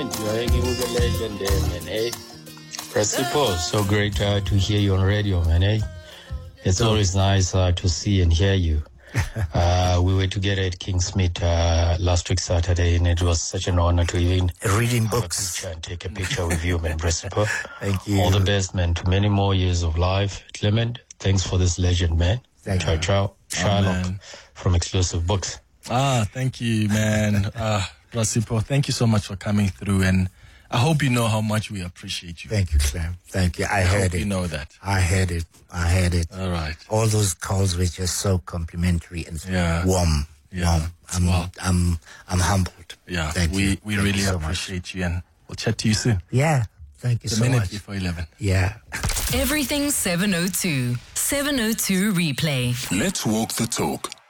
man. You're hanging with a legend there, man, eh? Principal, so great to hear you on radio, man, eh? It's always nice to see and hear you. We were together at Kingsmead last week Saturday, and it was such an honor to even reading books and take a picture with you, man, Principal. Thank you. All the best, man, to many more years of life. Clement, thanks for this legend, man. Thank you. Ciao. Shylock from Exclusive Books. Thank you, man. Principal, thank you so much for coming through, and I hope you know how much we appreciate you. Thank you, Clem. Thank you. I heard it. You know that. I heard it. All right. All those calls were just so complimentary and warm. Yeah. Warm. I'm humbled. Yeah. Thank you. We really appreciate you, and we'll chat to you soon. Yeah. Thank you so much. The minute before 11. Yeah. Everything 702. 702 replay. Let's walk the talk.